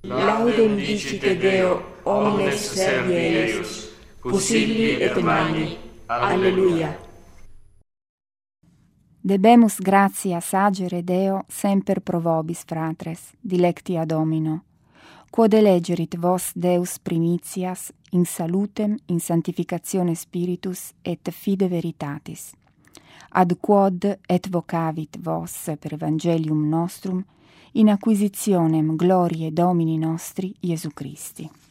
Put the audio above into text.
Laudem dicite Deo omnes servi eius, pusibili et magni. Alleluia. Debemus gratias agere Deo semper pro vobis, fratres, dilectia Domino, quod elegerit vos Deus primitias in salutem, in sanctificatione spiritus et fide veritatis, ad quod et vocavit vos per evangelium nostrum in acquisitionem gloriae Domini nostri Iesu Christi.